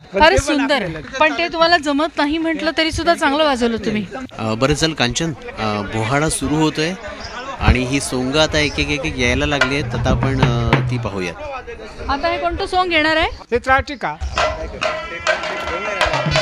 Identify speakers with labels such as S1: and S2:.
S1: फारच सुंदर. पण ते तुम्हाला जमत नाही म्हटलं तरी सुद्धा चांगलं वाजवलं तुम्ही.
S2: बरं चल कांचन, बोहाडा सुरू होतोय आणि ही सोंग आता एक एक एक एक यायला लागली आहेत. आता आपण ती पाहूयात.
S1: आता हे कोणतं सॉन्ग येणार आहे?
S3: हे त्राटिका.